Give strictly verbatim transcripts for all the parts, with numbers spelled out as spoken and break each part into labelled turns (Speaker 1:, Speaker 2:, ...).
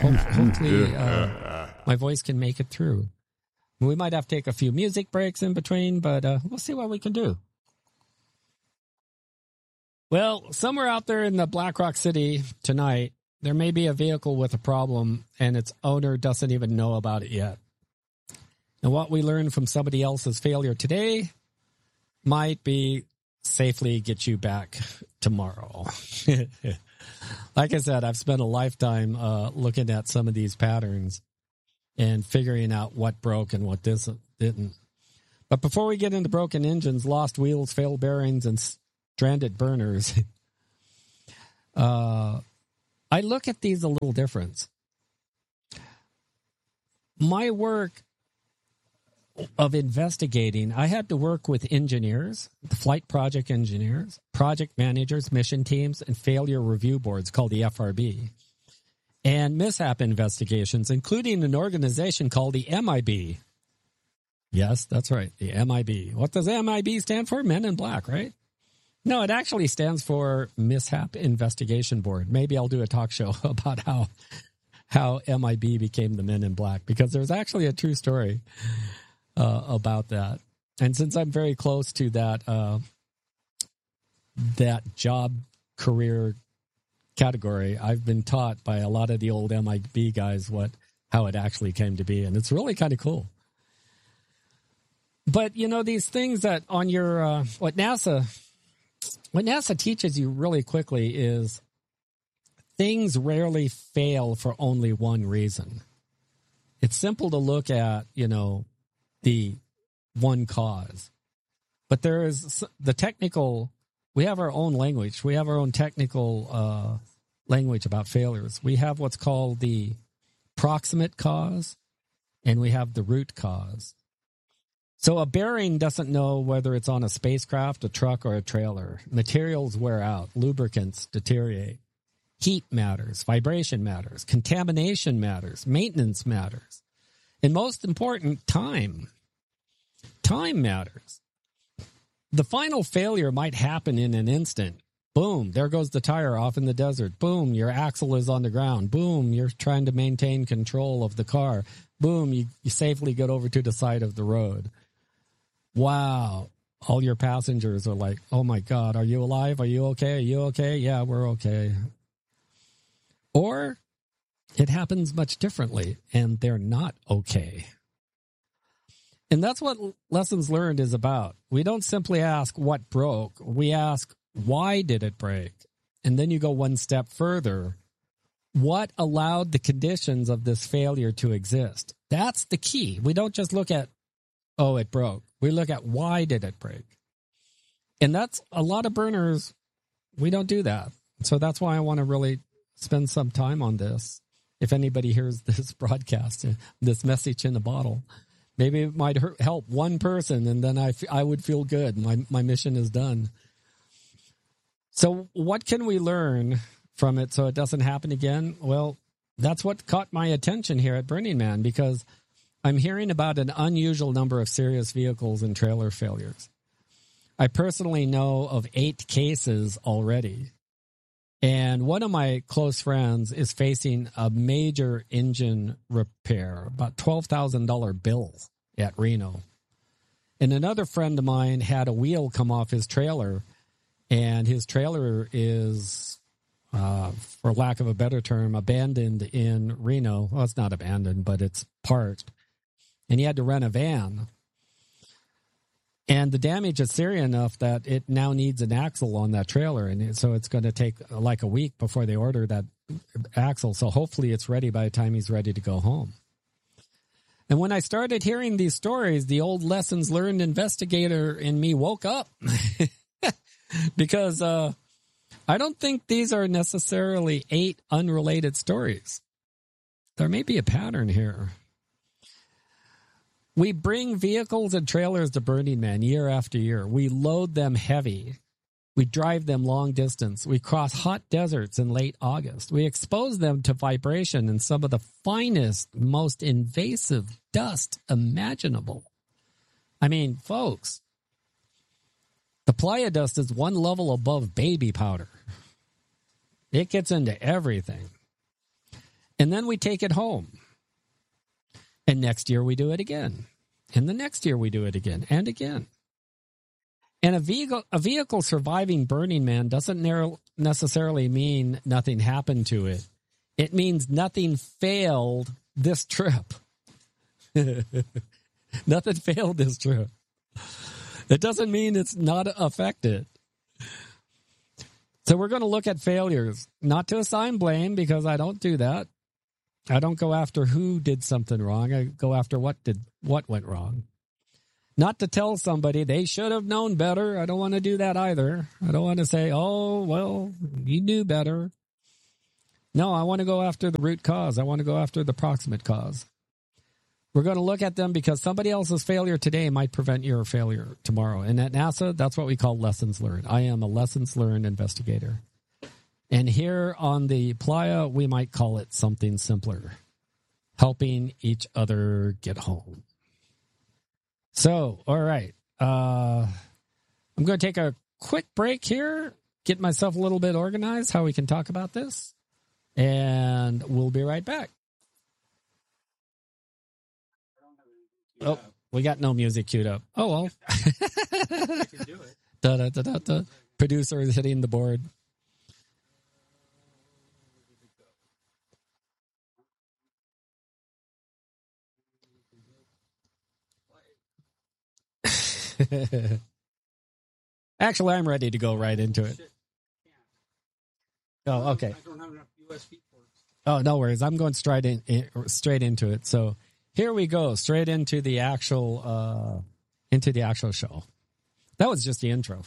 Speaker 1: Ho- hopefully, uh, my voice can make it through. We might have to take a few music breaks in between, but uh, we'll see what we can do. Well, somewhere out there in the Black Rock City tonight, there may be a vehicle with a problem, and its owner doesn't even know about it yet. And what we learned from somebody else's failure today might be safely get you back tomorrow. Like I said, I've spent a lifetime uh, looking at some of these patterns and figuring out what broke and what didn't. But before we get into broken engines, lost wheels, failed bearings, and stranded burners, uh, I look at these a little different. My work of investigating, I had to work with engineers, the flight project engineers, project managers, mission teams, and failure review boards called the F R B, and mishap investigations, including an organization called the M I B. Yes, that's right, the M I B. What does M I B stand for? Men in Black, right? No, it actually stands for Mishap Investigation Board. Maybe I'll do a talk show about how how M I B became the Men in Black, because there's actually a true story uh, about that. And since I'm very close to that uh, that job career category, I've been taught by a lot of the old M I B guys what how it actually came to be, and it's really kind of cool. But you know, these things that on your uh, what NASA what NASA teaches you really quickly is things rarely fail for only one reason. It's simple to look at, you know, the one cause, but there is the technical. We have our own language. We have our own technical uh, language about failures. We have what's called the proximate cause, and we have the root cause. So a bearing doesn't know whether it's on a spacecraft, a truck, or a trailer. Materials wear out. Lubricants deteriorate. Heat matters. Vibration matters. Contamination matters. Maintenance matters. And most important, time. Time matters. The final failure might happen in an instant. Boom, there goes the tire off in the desert. Boom, your axle is on the ground. Boom, you're trying to maintain control of the car. Boom, you, you safely get over to the side of the road. Wow, all your passengers are like, oh my God, are you alive? Are you okay? Are you okay? Yeah, we're okay. Or it happens much differently, and they're not okay. And that's what Lessons Learned is about. We don't simply ask what broke. We ask, why did it break? And then you go one step further. What allowed the conditions of this failure to exist? That's the key. We don't just look at, oh, it broke. We look at why did it break? And that's a lot of burners. We don't do that. So that's why I want to really spend some time on this. If anybody hears this broadcast, this message in the bottle, maybe it might hurt, help one person, and then I, I would feel good. My, my mission is done. So what can we learn from it so it doesn't happen again? Well, that's what caught my attention here at Burning Man, because I'm hearing about an unusual number of serious vehicles and trailer failures. I personally know of eight cases already. And one of my close friends is facing a major engine repair, about twelve thousand dollars bill at Reno. And another friend of mine had a wheel come off his trailer, and his trailer is, uh, for lack of a better term, abandoned in Reno. Well, it's not abandoned, but it's parked. And he had to rent a van. And the damage is serious enough that it now needs an axle on that trailer. And so it's going to take like a week before they order that axle. So hopefully it's ready by the time he's ready to go home. And when I started hearing these stories, the old Lessons Learned investigator in me woke up. Because uh, I don't think these are necessarily eight unrelated stories. There may be a pattern here. We bring vehicles and trailers to Burning Man year after year. We load them heavy. We drive them long distance. We cross hot deserts in late August. We expose them to vibration and some of the finest, most invasive dust imaginable. I mean, folks, the playa dust is one level above baby powder. It gets into everything. And then we take it home. And next year we do it again. And the next year we do it again and again. And a vehicle, a vehicle surviving Burning Man doesn't necessarily mean nothing happened to it. It means nothing failed this trip. Nothing failed this trip. It doesn't mean it's not affected. So we're going to look at failures, not to assign blame, because I don't do that. I don't go after who did something wrong. I go after what did what went wrong. Not to tell somebody they should have known better. I don't want to do that either. I don't want to say, oh, well, you knew better. No, I want to go after the root cause. I want to go after the proximate cause. We're going to look at them because somebody else's failure today might prevent your failure tomorrow. And at NASA, that's what we call lessons learned. I am a lessons learned investigator. And here on the Playa, we might call it something simpler. Helping each other get home. So, all right. Uh, I'm going to take a quick break here, get myself a little bit organized, how we can talk about this. And we'll be right back. Oh, we got no music queued up. Oh, well.
Speaker 2: I can do it.
Speaker 1: Da, da, da, da, da. Producer is hitting the board. Actually, I'm ready to go right into it. Oh, okay.
Speaker 2: I don't have enough U S B ports.
Speaker 1: Oh, no worries. I'm going straight in, in straight into it. So here we go, straight into the actual uh, into the actual show. That was just the intro.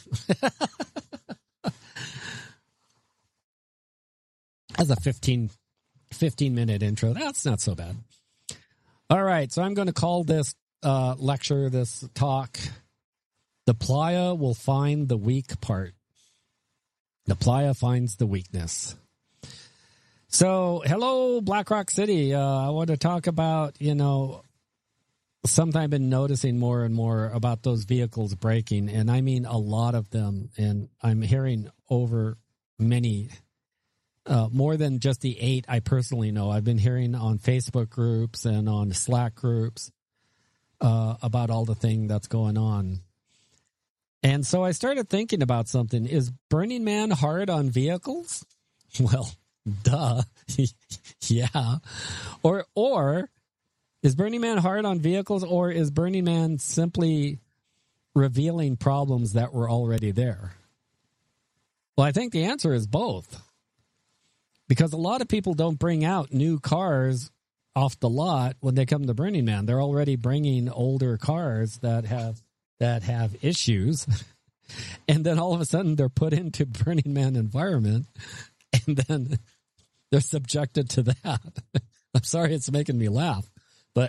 Speaker 1: That's a fifteen, fifteen minute intro. That's not so bad. All right, so I'm going to call this uh, lecture, this talk, "The Playa Will Find the Weak Part." The Playa finds the weakness. So, hello, Black Rock City. Uh, I want to talk about, you know, something I've been noticing more and more about those vehicles braking, and I mean a lot of them, and I'm hearing over many, uh, more than just the eight I personally know. I've been hearing on Facebook groups and on Slack groups uh, about all the thing that's going on. And so I started thinking about something. Is Burning Man hard on vehicles? Well, duh. Yeah. Or or is Burning Man hard on vehicles, or is Burning Man simply revealing problems that were already there? Well, I think the answer is both. Because a lot of people don't bring out new cars off the lot when they come to Burning Man. They're already bringing older cars that have that have issues, and then all of a sudden they're put into Burning Man environment, and then they're subjected to that. I'm sorry it's making me laugh, but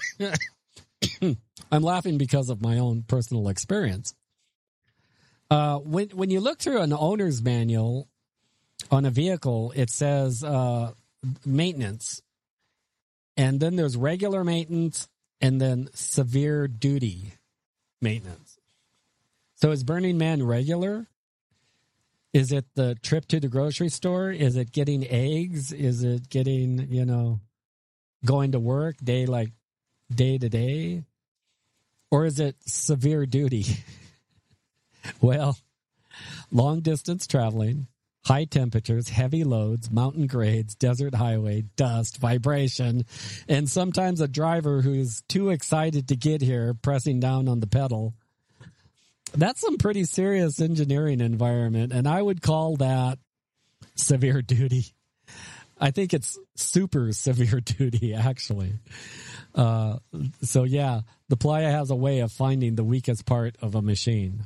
Speaker 1: I'm laughing because of my own personal experience. Uh, when when you look through an owner's manual on a vehicle, it says uh, maintenance, and then there's regular maintenance, and then severe duty maintenance. So is Burning Man regular? Is it the trip to the grocery store? Is it getting eggs? Is it getting, you know, going to work day like day to day? Or is it severe duty? Well, long distance traveling, high temperatures, heavy loads, mountain grades, desert highway, dust, vibration, and sometimes a driver who's too excited to get here pressing down on the pedal. That's some pretty serious engineering environment, and I would call that severe duty. I think it's super severe duty, actually. Uh, so, yeah, the Playa has a way of finding the weakest part of a machine.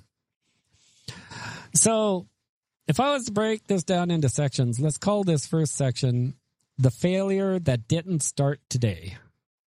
Speaker 1: So, if I was to break this down into sections, let's call this first section the failure that didn't start today.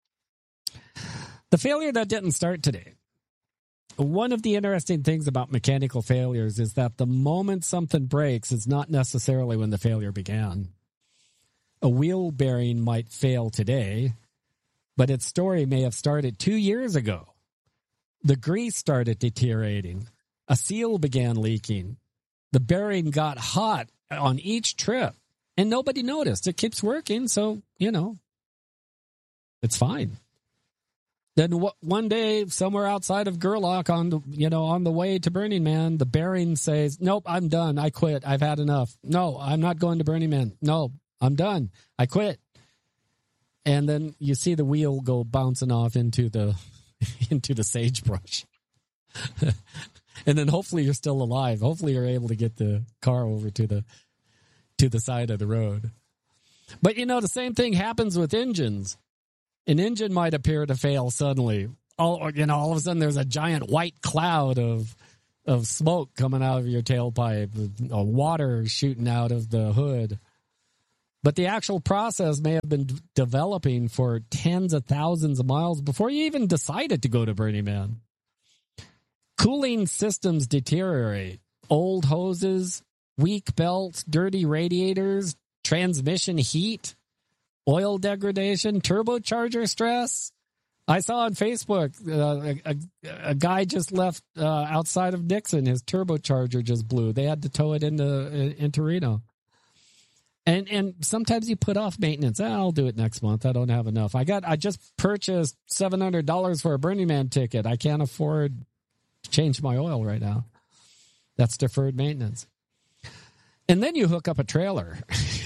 Speaker 1: The failure that didn't start today. One of the interesting things about mechanical failures is that the moment something breaks is not necessarily when the failure began. A wheel bearing might fail today, but its story may have started two years ago. The grease started deteriorating. A seal began leaking. The bearing got hot on each trip. And nobody noticed. It keeps working, so, you know, it's fine. Then w- one day, somewhere outside of Gerlach, on the you know on the way to Burning Man, the bearing says, "Nope, I'm done. I quit. I've had enough. No, I'm not going to Burning Man. No, I'm done. I quit." And then you see the wheel go bouncing off into the into the sagebrush. And then hopefully you're still alive. Hopefully you're able to get the car over to the to the side of the road. But you know, the same thing happens with engines. An engine might appear to fail suddenly. All you know, all of a sudden there's a giant white cloud of of smoke coming out of your tailpipe, uh, water shooting out of the hood. But the actual process may have been d- developing for tens of thousands of miles before you even decided to go to Burning Man. Cooling systems deteriorate. Old hoses, weak belts, dirty radiators, transmission heat, oil degradation, turbocharger stress. I saw on Facebook uh, a, a, a guy just left uh, outside of Nixon. His turbocharger just blew. They had to tow it into into Reno. And and sometimes you put off maintenance. Ah, I'll do it next month. I don't have enough. I got. I just purchased seven hundred dollars for a Burning Man ticket. I can't afford to change my oil right now. That's deferred maintenance. And then you hook up a trailer.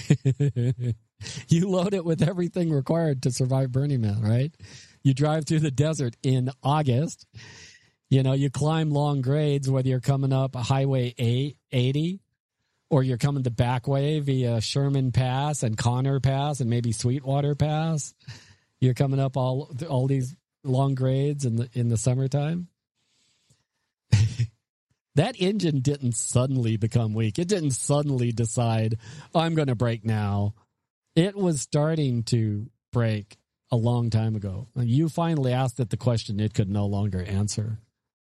Speaker 1: You load it with everything required to survive Burning Man, right? You drive through the desert in August. You know, you climb long grades, whether you're coming up Highway eighty or you're coming the back way via Sherman Pass and Connor Pass and maybe Sweetwater Pass. You're coming up all all these long grades in the in the summertime. That engine didn't suddenly become weak. It didn't suddenly decide, I'm going to brake now. It was starting to brake a long time ago. You finally asked it the question it could no longer answer.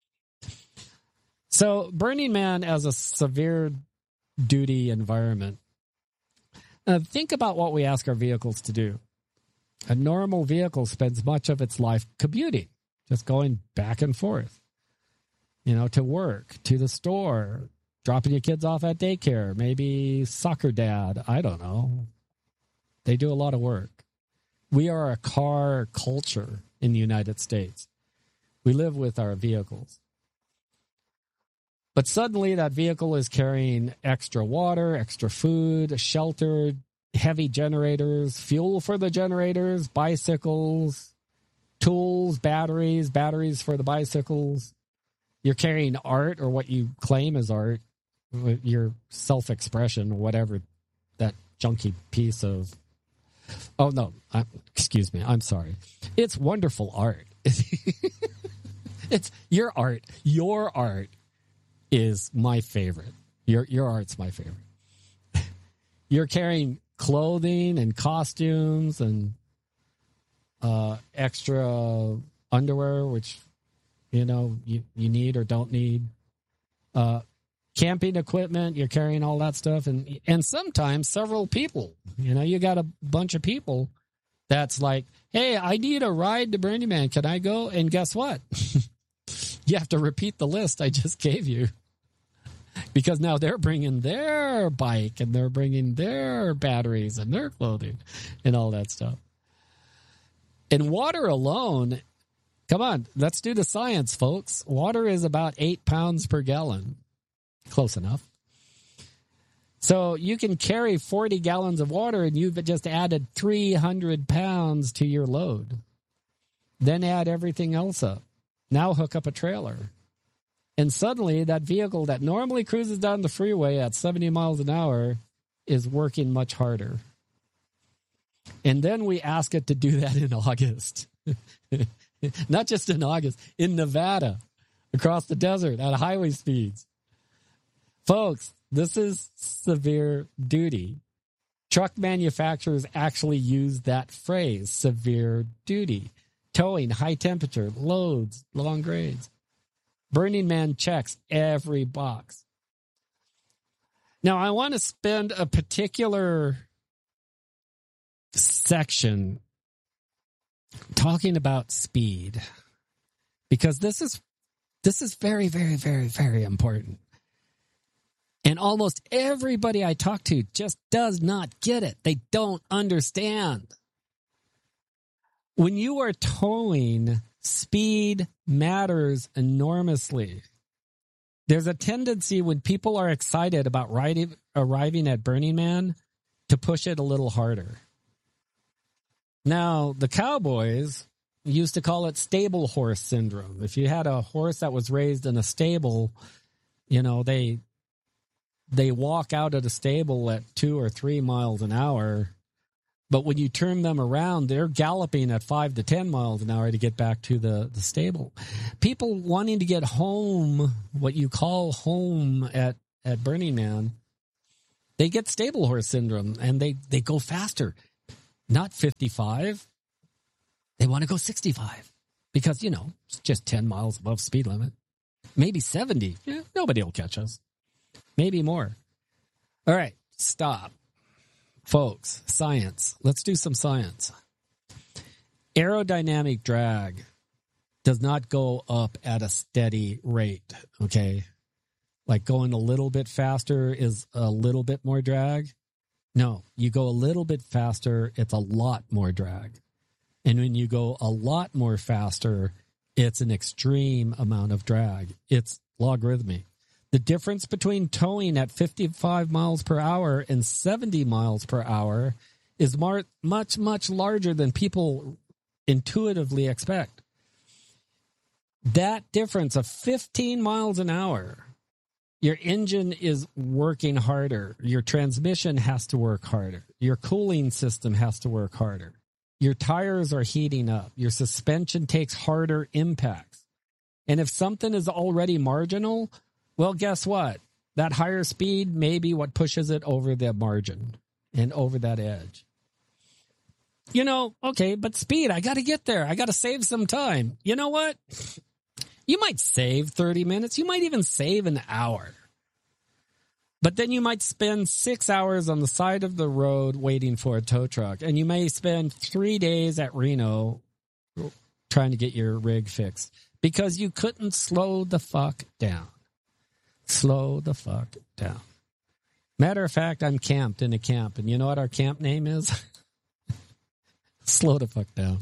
Speaker 1: So Burning Man as a severe duty environment. Now think about what we ask our vehicles to do. A normal vehicle spends much of its life commuting, just going back and forth. You know, to work, to the store, dropping your kids off at daycare, maybe soccer dad. I don't know. They do a lot of work. We are a car culture in the United States. We live with our vehicles. But suddenly that vehicle is carrying extra water, extra food, shelter, heavy generators, fuel for the generators, bicycles, tools, batteries, batteries for the bicycles. You're carrying art or what you claim is art, your self-expression, whatever that junky piece of... Oh, no. I, excuse me. I'm sorry. It's wonderful art. It's your art. Your art is my favorite. Your, your art's my favorite. You're carrying clothing and costumes and uh, extra underwear, which... you know, you, you need or don't need. Uh, camping equipment, you're carrying all that stuff. And and sometimes several people. You know, you got a bunch of people that's like, hey, I need a ride to Burning Man. Can I go? And guess what? You have to repeat the list I just gave you. Because now they're bringing their bike and they're bringing their batteries and their clothing and all that stuff. And water alone... Come on, let's do the science, folks. Water is about eight pounds per gallon. Close enough. So you can carry forty gallons of water and you've just added three hundred pounds to your load. Then add everything else up. Now hook up a trailer. And suddenly that vehicle that normally cruises down the freeway at seventy miles an hour is working much harder. And then we ask it to do that in August. Not just in August, in Nevada, across the desert at highway speeds. Folks, this is severe duty. Truck manufacturers actually use that phrase, severe duty. Towing, high temperature, loads, long grades. Burning Man checks every box. Now, I want to spend a particular section talking about speed, because this is this is very, very, very, very important. And And almost everybody I talk to just does not get it. They don't understand. When you are towing, speed matters enormously. There's a tendency when people are excited about riding, arriving at Burning Man to push it a little harder. Now, the cowboys used to call it stable horse syndrome. If you had a horse that was raised in a stable, you know, they they walk out of the stable at two or three miles an hour. But when you turn them around, they're galloping at five to ten miles an hour to get back to the, the stable. People wanting to get home, what you call home at, at Burning Man, they get stable horse syndrome and they, they go faster. Not fifty-five. They want to go sixty-five because, you know, it's just ten miles above speed limit. Maybe seventy. Yeah, nobody will catch us. Maybe more. All right, stop. Folks, science. Let's do some science. Aerodynamic drag does not go up at a steady rate, okay? Like going a little bit faster is a little bit more drag. No, you go a little bit faster, it's a lot more drag. And when you go a lot more faster, it's an extreme amount of drag. It's logarithmic. The difference between towing at fifty-five miles per hour and seventy miles per hour is mar- much, much larger than people intuitively expect. That difference of fifteen miles an hour, your engine is working harder. Your transmission has to work harder. Your cooling system has to work harder. Your tires are heating up. Your suspension takes harder impacts. And if something is already marginal, well, guess what? That higher speed may be what pushes it over the margin and over that edge. You know, okay, but speed, I got to get there. I got to save some time. You know what? You might save thirty minutes. You might even save an hour. But then you might spend six hours on the side of the road waiting for a tow truck. And you may spend three days at Reno trying to get your rig fixed because you couldn't slow the fuck down. Slow the fuck down. Matter of fact, I'm camped in a camp. And you know what our camp name is? Slow the fuck down.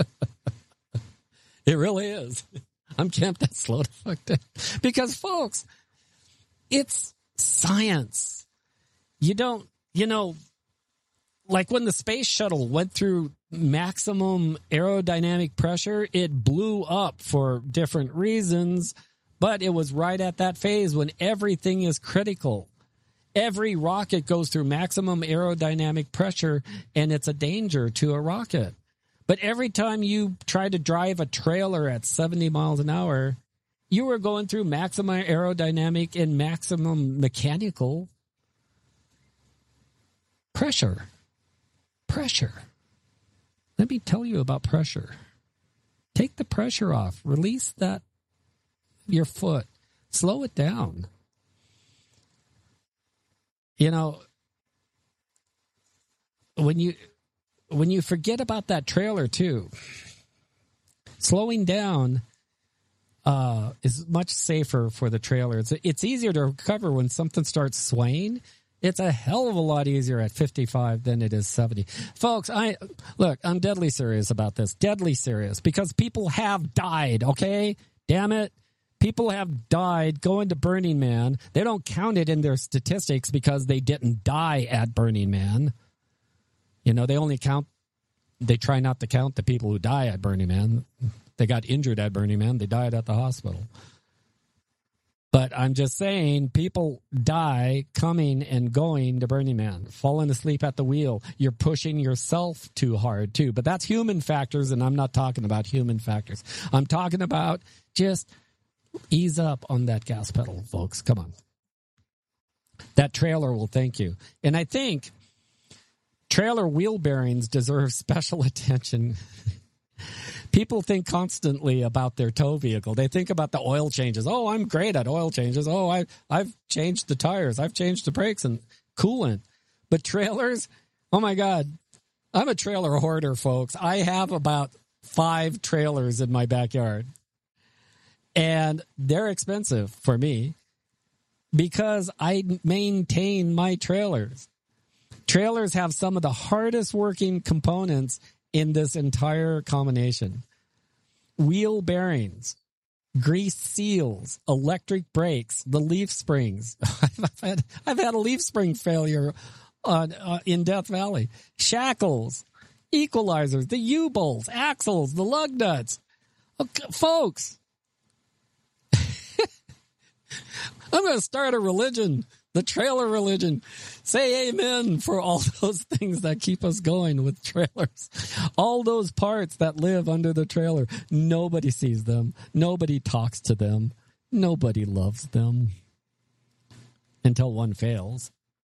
Speaker 1: It really is. I'm camped at slow the fuck down. Because, folks, it's science. You don't, you know, like when the space shuttle went through maximum aerodynamic pressure, it blew up for different reasons, but it was right at that phase when everything is critical. Every rocket goes through maximum aerodynamic pressure, and it's a danger to a rocket. But every time you try to drive a trailer at seventy miles an hour, you were going through maximum aerodynamic and maximum mechanical pressure. Pressure. Let me tell you about pressure. Take the pressure off. Release that, your foot. Slow it down. You know, when you when you forget about that trailer too, slowing down uh, is much safer for the trailer. It's it's easier to recover when something starts swaying. It's a hell of a lot easier at fifty-five than it is seventy. Folks, I look, I'm deadly serious about this. Deadly serious because people have died, okay? Damn it. People have died going to Burning Man. They don't count it in their statistics because they didn't die at Burning Man. You know, they only count, they try not to count the people who die at Burning Man. They got injured at Burning Man. They died at the hospital. But I'm just saying, people die coming and going to Burning Man, falling asleep at the wheel. You're pushing yourself too hard, too. But that's human factors, and I'm not talking about human factors. I'm talking about just ease up on that gas pedal, folks. Come on. That trailer will thank you. And I think trailer wheel bearings deserve special attention. People think constantly about their tow vehicle. They think about the oil changes. Oh, I'm great at oil changes. Oh, I, I've changed the tires. I've changed the brakes and coolant. But trailers, oh, my God. I'm a trailer hoarder, folks. I have about five trailers in my backyard. And they're expensive for me. because I maintain my trailers. Trailers have some of the hardest working components in this entire combination. Wheel bearings, grease seals, electric brakes, the leaf springs. I've had, I've had a leaf spring failure on, uh, in Death Valley. Shackles, equalizers, the U-bolts, axles, the lug nuts. Okay, folks, I'm going to start a religion, the trailer religion. Say amen for all those things that keep us going with trailers. All those parts that live under the trailer. Nobody sees them. Nobody talks to them. Nobody loves them. Until one fails.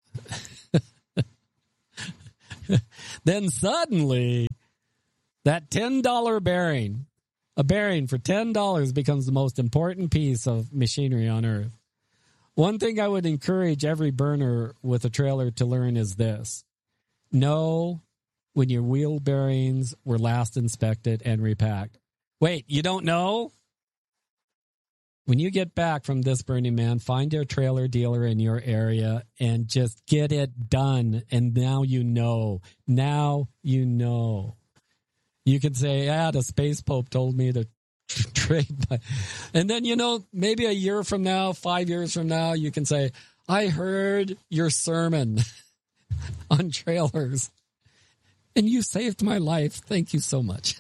Speaker 1: Then suddenly, that ten dollar bearing, a bearing for ten dollars becomes the most important piece of machinery on earth. One thing I would encourage every burner with a trailer to learn is this. Know when your wheel bearings were last inspected and repacked. Wait, you don't know? When you get back from this Burning Man, find your trailer dealer in your area and just get it done. And now you know. Now you know. You can say, ah, the Space Pope told me to trade my... And then, you know, maybe a year from now, five years from now, you can say, I heard your sermon on trailers and you saved my life. Thank you so much.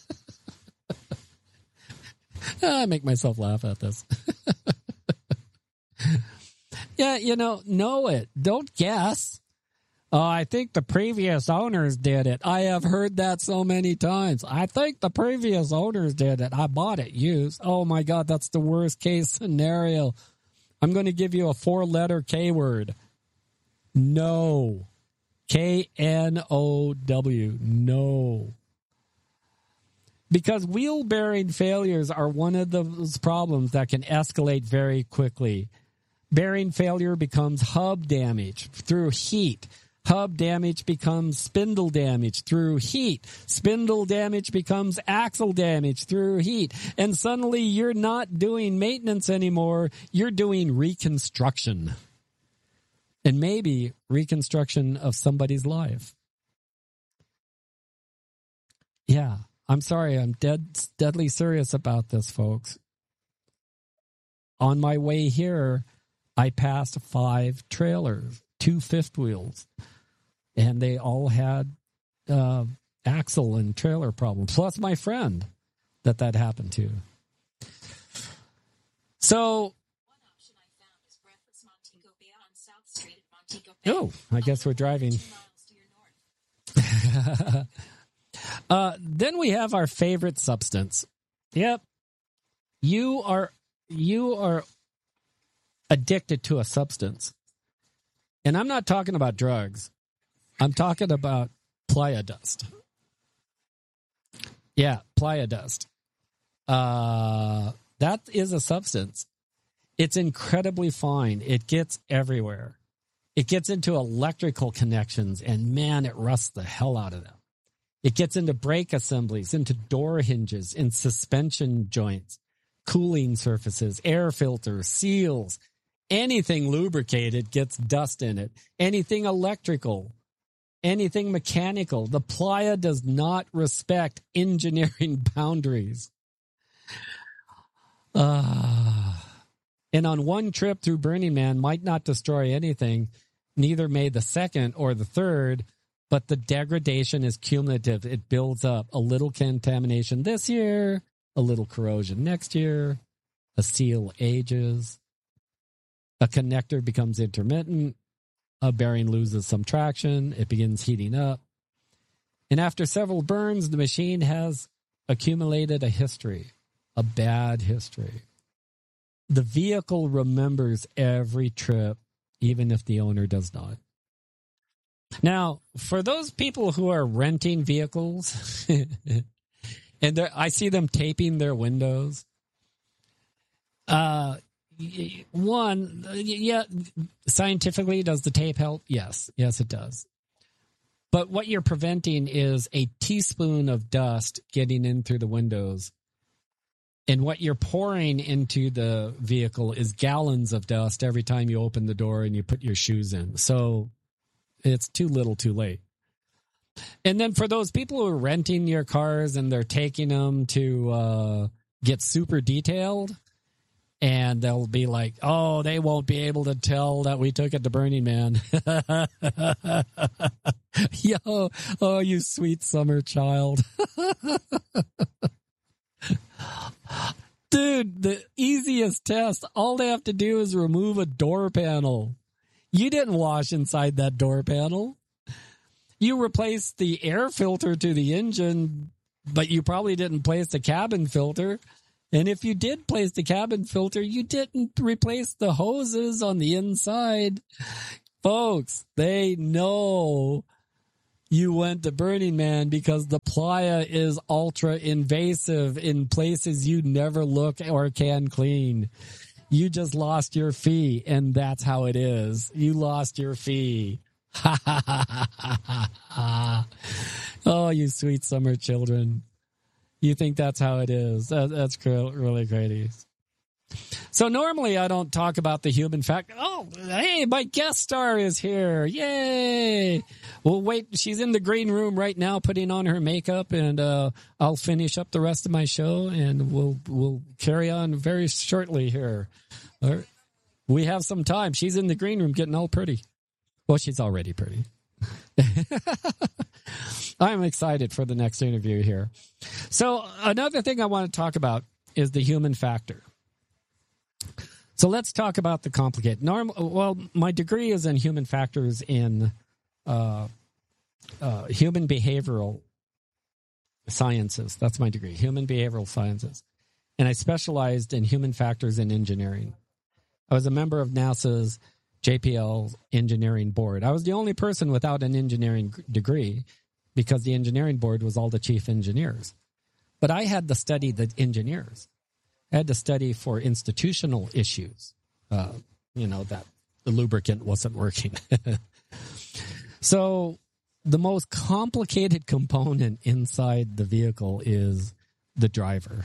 Speaker 1: I make myself laugh at this. Yeah, you know, know it. Don't guess. Oh, I think the previous owners did it. I have heard that so many times. I think the previous owners did it. I bought it used. Oh, my God, that's the worst case scenario. I'm going to give you a four-letter K word. No. K N O W. No. Because wheel bearing failures are one of those problems that can escalate very quickly. Bearing failure becomes hub damage through heat. Hub damage becomes spindle damage through heat. Spindle damage becomes axle damage through heat. And suddenly you're not doing maintenance anymore. You're doing reconstruction. And maybe reconstruction of somebody's life. Yeah, I'm sorry. I'm dead, deadly serious about this, folks. On my way here, I passed five trailers, two fifth wheels. And they all had uh, axle and trailer problems, plus my friend that that happened to. So,
Speaker 3: one option I found is breakfast Montego Bay on South Street at Montego Bay.
Speaker 1: Oh, I guess we're driving.
Speaker 3: Two miles to your north.
Speaker 1: uh, then we have our favorite substance. Yep, you are you are addicted to a substance, and I'm not talking about drugs. I'm talking about playa dust. Yeah, playa dust. Uh, that is a substance. It's incredibly fine. It gets everywhere. It gets into electrical connections, and man, it rusts the hell out of them. It gets into brake assemblies, into door hinges, in suspension joints, cooling surfaces, air filters, seals. Anything lubricated gets dust in it. Anything electrical. Anything mechanical. The playa does not respect engineering boundaries. Uh, and on one trip through Burning Man might not destroy anything, neither may the second or the third, but the degradation is cumulative. It builds up. A little contamination this year, a little corrosion next year, a seal ages, a connector becomes intermittent, a bearing loses some traction. It begins heating up. And after several burns, the machine has accumulated a history, a bad history. The vehicle remembers every trip, even if the owner does not. Now, for those people who are renting vehicles, and I see them taping their windows, uh, one, yeah, scientifically, does the tape help? Yes. Yes, it does. But what you're preventing is a teaspoon of dust getting in through the windows And what you're pouring into the vehicle is gallons of dust every time you open the door and you put your shoes in. So it's too little too late. And then for those people who are renting your cars and they're taking them to uh, get super detailed, and they'll be like, oh, they won't be able to tell that we took it to Burning Man. Yo, oh, you sweet summer child. Dude, the easiest test, all they have to do is remove a door panel. You didn't wash inside that door panel. You replaced the air filter to the engine, but you probably didn't place the cabin filter. And if you did place the cabin filter, you didn't replace the hoses on the inside. Folks, they know you went to Burning Man because the playa is ultra invasive in places you never look or can clean. You just lost your fee, and that's how it is. You lost your fee. Ha ha ha ha ha. Oh, you sweet summer children. You think that's how it is. That, that's really crazy. So normally I don't talk about the human factor. Oh, hey, my guest star is here. Yay. We'll wait. She's in the green room right now putting on her makeup, and uh, I'll finish up the rest of my show, and we'll we'll carry on very shortly here. All right. We have some time. She's in the green room getting all pretty. Well, she's already pretty. I'm excited for the next interview here. So another thing I want to talk about is the human factor. So let's talk about the complicated. Norm, well, my degree is in human factors in uh, uh, human behavioral sciences. That's my degree, human behavioral sciences. And I specialized in human factors in engineering. I was a member of NASA's J P L engineering board. I was the only person without an engineering degree because the engineering board was all the chief engineers. But I had to study the engineers. I had to study for institutional issues, uh, you know, that the lubricant wasn't working. So the most complicated component inside the vehicle is the driver.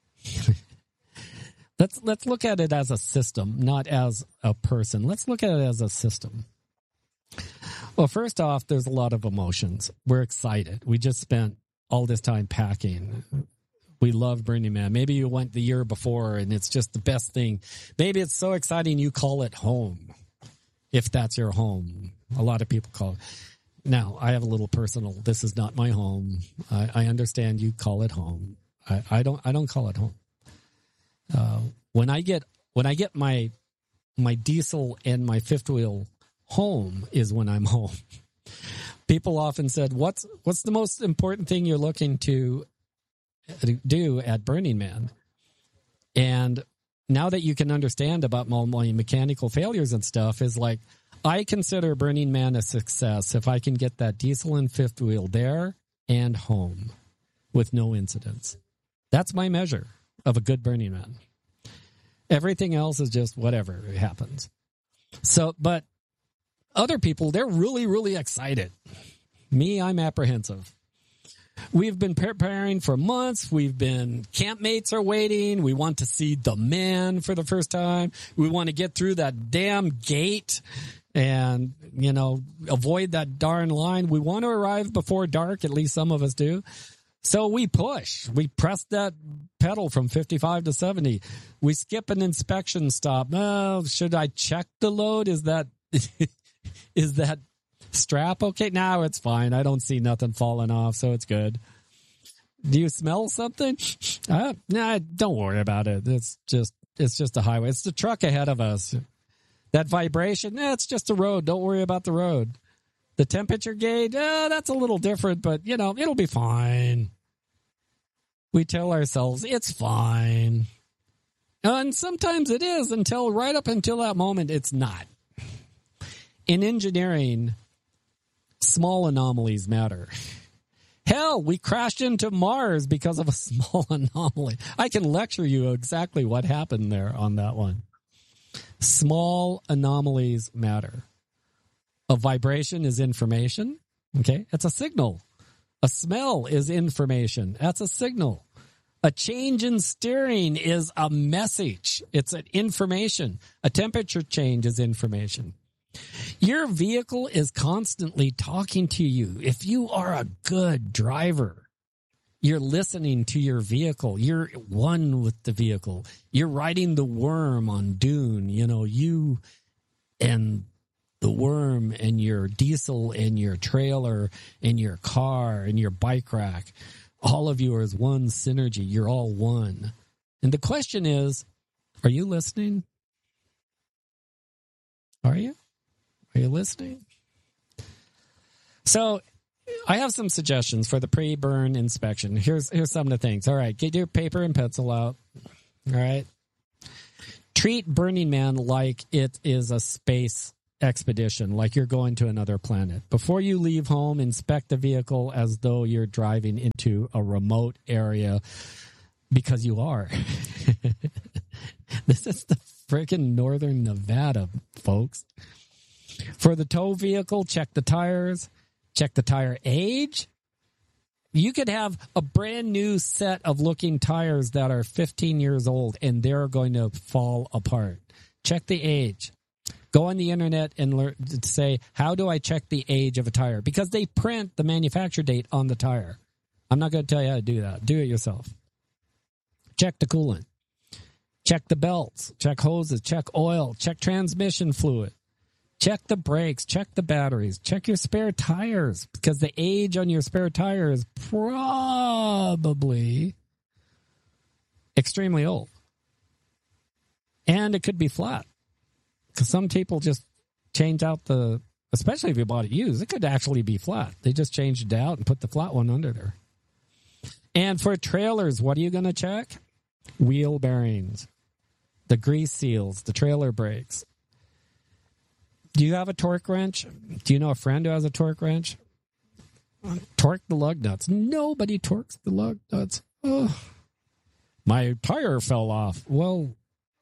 Speaker 1: Let's let's look at it as a system, not as a person. Let's look at it as a system. Well, first off, there's a lot of emotions. We're excited. We just spent all this time packing. We love Burning Man. Maybe you went the year before and it's just the best thing. Maybe it's so exciting you call it home, if that's your home. A lot of people call it. Now, I have a little personal. This is not my home. I, I understand you call it home. I, I don't. I don't call it home. Uh, when I get when I get my my diesel and my fifth wheel home is when I'm home. People often said, "What's what's the most important thing you're looking to do at Burning Man?" And now that you can understand about my, my mechanical failures and stuff, is like I consider Burning Man a success if I can get that diesel and fifth wheel there and home with no incidents. That's my measure of a good Burning Man. Everything else is just whatever, it happens. So, but other people, they're really, really excited. Me, I'm apprehensive. We've been preparing for months. We've been, campmates are waiting. We want to see the man for the first time. We want to get through that damn gate and, you know, avoid that darn line. We want to arrive before dark. At least some of us do. So we push. We press that pedal from fifty-five to seventy. We skip an inspection stop. Oh, should I check the load? Is that is that strap okay? No, it's fine. I don't see nothing falling off, so it's good. Do you smell something? Uh, nah, don't worry about it. It's just it's just a highway. It's the truck ahead of us. That vibration, nah, it's just a road. Don't worry about the road. The temperature gauge, uh, that's a little different, but, you know, it'll be fine. We tell ourselves, it's fine. And sometimes it is until right up until that moment, it's not. In engineering, small anomalies matter. Hell, we crashed into Mars because of a small anomaly. I can lecture you exactly what happened there on that one. Small anomalies matter. A vibration is information. Okay. It's a signal. A smell is information. That's a signal. A change in steering is a message. It's an information. A temperature change is information. Your vehicle is constantly talking to you. If you are a good driver, you're listening to your vehicle. You're one with the vehicle. You're riding the worm on Dune. You know, you and the worm and your diesel and your trailer and your car and your bike rack. All of you are as one synergy. You're all one. And the question is, are you listening? Are you? Are you listening? So I have some suggestions for the pre-burn inspection. Here's here's some of the things. All right, get your paper and pencil out. All right. Treat Burning Man like it is a space expedition, like you're going to another planet. Before you leave home, inspect the vehicle as though you're driving into a remote area, because you are. This is the freaking northern Nevada, folks. For the tow vehicle, check the tires, check the tire age. You could have a brand new set of looking tires that are fifteen years old and they're going to fall apart. Check the age. Go on the internet and learn to say, how do I check the age of a tire? Because they print the manufacture date on the tire. I'm not going to tell you how to do that. Do it yourself. Check the coolant. Check the belts. Check hoses. Check oil. Check transmission fluid. Check the brakes. Check the batteries. Check your spare tires, because the age on your spare tire is probably extremely old. And it could be flat. Because some people just change out the, especially if you bought it used, it could actually be flat. They just changed it out and put the flat one under there. And for trailers, what are you going to check? Wheel bearings, the grease seals, the trailer brakes. Do you have a torque wrench? Do you know a friend who has a torque wrench? Torque the lug nuts. Nobody torques the lug nuts. Oh, my tire fell off. Well,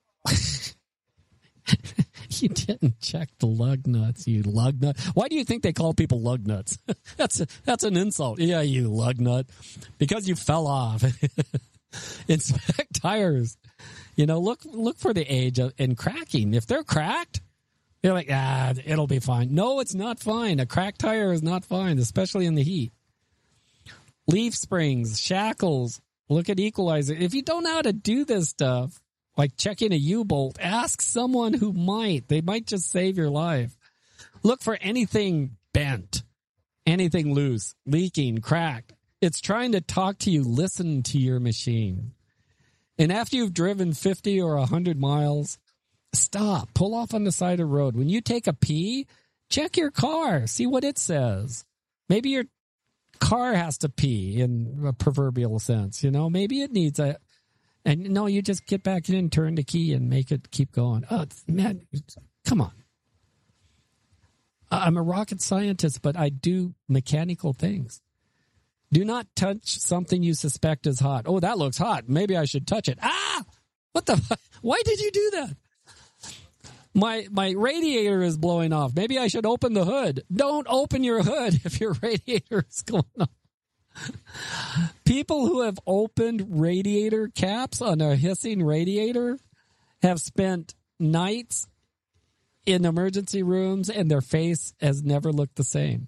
Speaker 1: you didn't check the lug nuts, you lug nut. Why do you think they call people lug nuts? That's a, that's an insult. Yeah, you lug nut. Because you fell off. Inspect tires. You know, look look for the age of, and cracking. If they're cracked, you're like, ah, it'll be fine. No, it's not fine. A cracked tire is not fine, especially in the heat. Leaf springs, shackles. Look at equalizer. If you don't know how to do this stuff, like checking a U-bolt, ask someone who might. They might just save your life. Look for anything bent, anything loose, leaking, cracked. It's trying to talk to you. Listen to your machine. And after you've driven fifty or one hundred miles, stop. Pull off on the side of the road. When you take a pee, check your car. See what it says. Maybe your car has to pee in a proverbial sense. You know, maybe it needs a... And no, you just get back in, turn the key, and make it keep going. Oh, man, come on. I'm a rocket scientist, but I do mechanical things. Do not touch something you suspect is hot. Oh, that looks hot. Maybe I should touch it. Ah! What the? Why did you do that? My my radiator is blowing off. Maybe I should open the hood. Don't open your hood if your radiator is going off. People who have opened radiator caps on a hissing radiator have spent nights in emergency rooms and their face has never looked the same.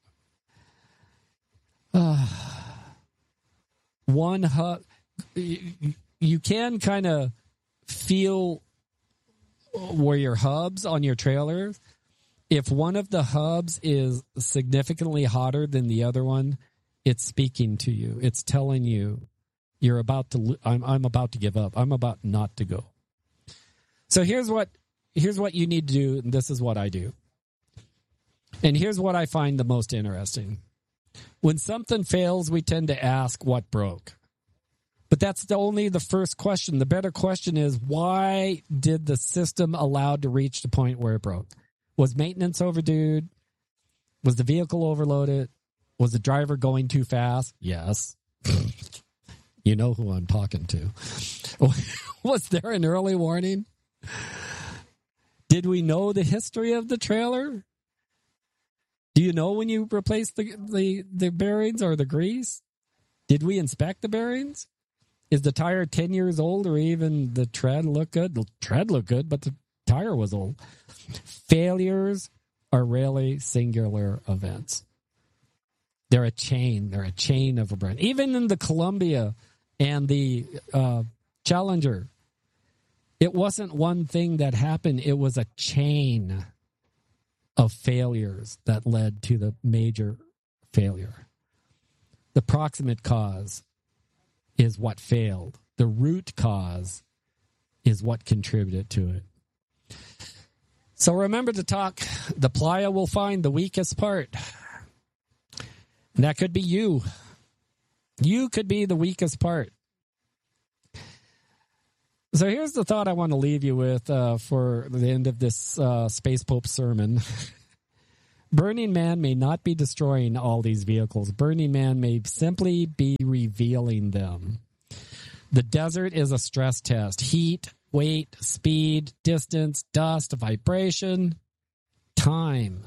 Speaker 1: Uh, one hub, you can kind of feel where your hubs on your trailers, if one of the hubs is significantly hotter than the other one, it's speaking to you. It's telling you you're about to, I'm, I'm about to give up. I'm about not to go. So here's what, here's what you need to do. And this is what I do. And here's what I find the most interesting. When something fails, we tend to ask what broke. But that's the only the first question. The better question is, why did the system allow to reach the point where it broke? Was maintenance overdue? Was the vehicle overloaded? Was the driver going too fast? Yes. You know who I'm talking to. Was there an early warning? Did we know the history of the trailer? Do you know when you replace the, the, the bearings or the grease? Did we inspect the bearings? Is the tire ten years old, or even the tread look good? The tread looked good, but the tire was old. Failures are rarely singular events. They're a chain. They're a chain of a brand. Even in the Columbia and the uh, Challenger, it wasn't one thing that happened. It was a chain of failures that led to the major failure. The proximate cause is what failed. The root cause is what contributed to it. So remember to talk. The playa will find the weakest part. And that could be you. You could be the weakest part. So here's the thought I want to leave you with uh, for the end of this uh, Space Pope sermon. Burning Man may not be destroying all these vehicles. Burning Man may simply be revealing them. The desert is a stress test. Heat, weight, speed, distance, dust, vibration, time.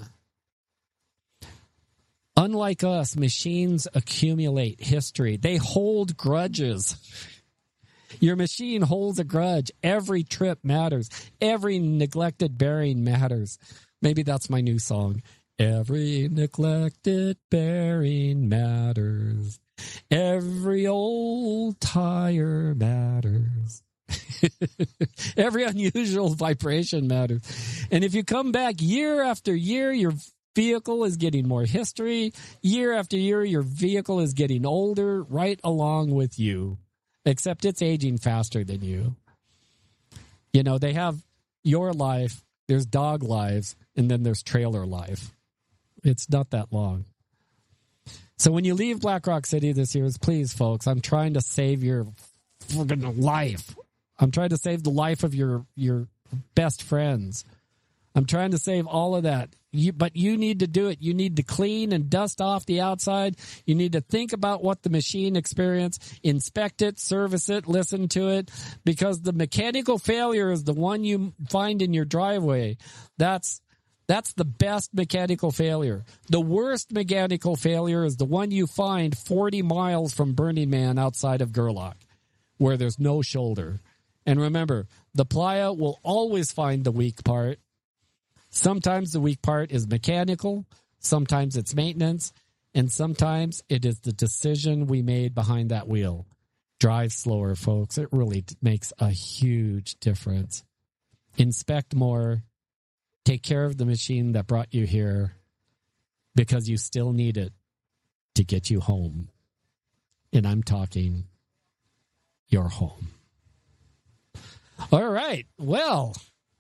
Speaker 1: Unlike us, machines accumulate history. They hold grudges. Your machine holds a grudge. Every trip matters. Every neglected bearing matters. Maybe that's my new song. Every neglected bearing matters. Every old tire matters. Every unusual vibration matters. And if you come back year after year, your vehicle is getting more history. Year after year, your vehicle is getting older right along with you. Except it's aging faster than you. You know, they have your life, there's dog lives, and then there's trailer life. It's not that long. So when you leave Black Rock City this year, please, folks, I'm trying to save your friggin' life. I'm trying to save the life of your, your best friends. I'm trying to save all of that. You, but you need to do it. You need to clean and dust off the outside. You need to think about what the machine experienced, inspect it, service it, listen to it, because the mechanical failure is the one you find in your driveway. That's that's the best mechanical failure. The worst mechanical failure is the one you find forty miles from Burning Man outside of Gerlach, where there's no shoulder. And remember, the playa will always find the weak part. Sometimes the weak part is mechanical, sometimes it's maintenance, and sometimes it is the decision we made behind that wheel. Drive slower, folks. It really makes a huge difference. Inspect more. Take care of the machine that brought you here, because you still need it to get you home. And I'm talking your home. All right. Well...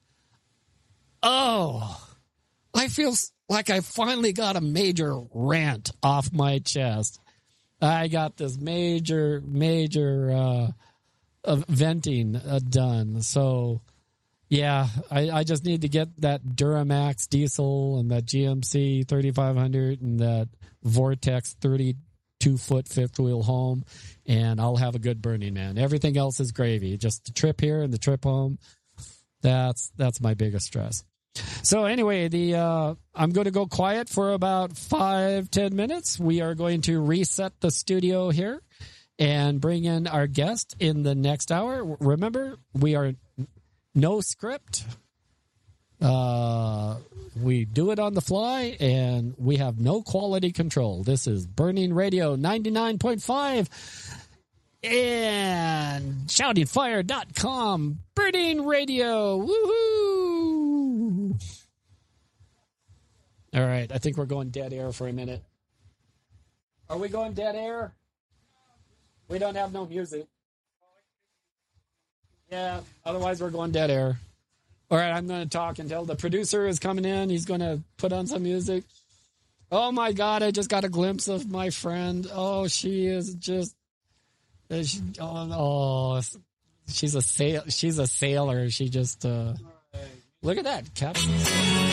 Speaker 1: Oh, I feel like I finally got a major rant off my chest. I got this major, major uh, uh, venting uh, done. So, yeah, I, I just need to get that Duramax diesel and that G M C thirty-five hundred and that Vortex thirty-two foot fifth wheel home, and I'll have a good Burning Man. Everything else is gravy. Just the trip here and the trip home. That's that's my biggest stress. So anyway, the uh, I'm going to go quiet for about five, ten minutes. We are going to reset the studio here and bring in our guest in the next hour. Remember, we are no script. Uh, we do it on the fly, and we have no quality control. This is Burning Radio ninety-nine point five. And shouting fire dot com, Burning Radio, woohoo! All right, I think we're going dead air for a minute. Are we going dead air? We don't have no music. Yeah, otherwise we're going dead air. All right, I'm going to talk until the producer is coming in. He's going to put on some music. Oh my God, I just got a glimpse of my friend. Oh, she is just... She, oh, oh, she's a sail. She's a sailor. She just uh, look at that, Captain.